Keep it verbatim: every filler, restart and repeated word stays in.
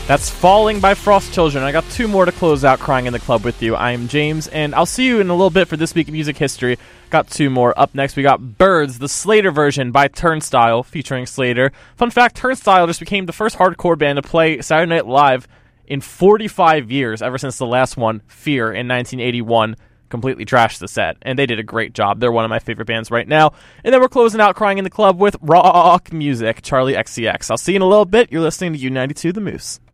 That's Falling by Frost Children. I got two more to close out Crying in the Club with you. I am James, and I'll see you in a little bit for This Week in Music History. Got two more. Up next, we got Birds, the Slater version by Turnstile, featuring Slater. Fun fact, Turnstile just became the first hardcore band to play Saturday Night Live in forty-five years, ever since the last one, Fear, in nineteen eighty-one. Completely trashed the set, and they did a great job. They're one of my favorite bands right now. And then we're closing out Crying in the Club with rock music, Charlie X C X. I'll see you in a little bit. You're listening to U ninety-two The Moose.